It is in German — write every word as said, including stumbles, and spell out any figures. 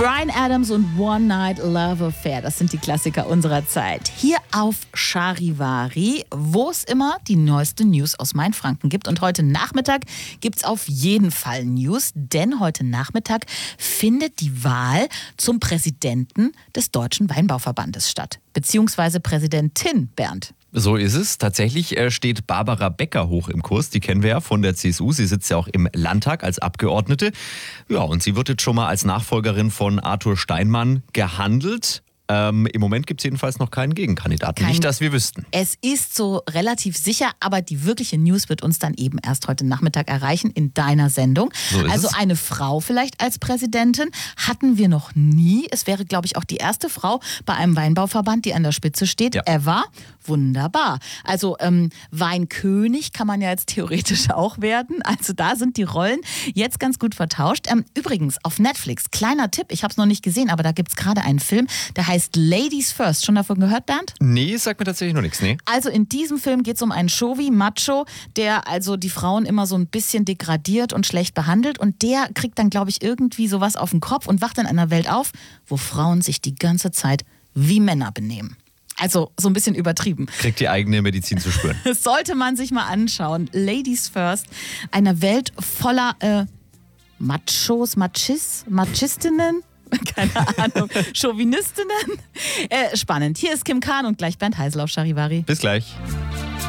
Bryan Adams und One Night Love Affair, das sind die Klassiker unserer Zeit. Hier auf Charivari, wo es immer die neueste News aus Mainfranken gibt. Und heute Nachmittag gibt es auf jeden Fall News, denn heute Nachmittag findet die Wahl zum Präsidenten des Deutschen Weinbauverbandes statt. Beziehungsweise Präsidentin, Bernd. So ist es. Tatsächlich steht Barbara Becker hoch im Kurs. Die kennen wir ja von der C S U. Sie sitzt ja auch im Landtag als Abgeordnete. Ja, und sie wird jetzt schon mal als Nachfolgerin von Arthur Steinmann gehandelt. Ähm, Im Moment gibt es jedenfalls noch keinen Gegenkandidaten. Kein, Nicht, dass wir wüssten. Es ist so relativ sicher, aber die wirkliche News wird uns dann eben erst heute Nachmittag erreichen in deiner Sendung. So ist also es. Eine Frau vielleicht als Präsidentin hatten wir noch nie. Es wäre, glaube ich, auch die erste Frau bei einem Weinbauverband, die an der Spitze steht. Ja. Ever. Wunderbar. Also ähm, Weinkönig kann man ja jetzt theoretisch auch werden. Also da sind die Rollen jetzt ganz gut vertauscht. Ähm, übrigens auf Netflix, kleiner Tipp, ich habe es noch nicht gesehen, aber da gibt es gerade einen Film, der heißt Ladies First. Schon davon gehört, Bernd? Nee, sagt mir tatsächlich noch nichts, nee. Also in diesem Film geht es um einen Chauvi, Macho, der also die Frauen immer so ein bisschen degradiert und schlecht behandelt. Und der kriegt dann, glaube ich, irgendwie sowas auf den Kopf und wacht in einer Welt auf, wo Frauen sich die ganze Zeit wie Männer benehmen. Also so ein bisschen übertrieben. Kriegt die eigene Medizin zu spüren. Das sollte man sich mal anschauen. Ladies First, eine Welt voller äh, Machos, Machis, Machistinnen, keine Ahnung, Chauvinistinnen. Äh, spannend. Hier ist Kim Kahn und gleich Bernd Heisel auf Charivari. Bis gleich.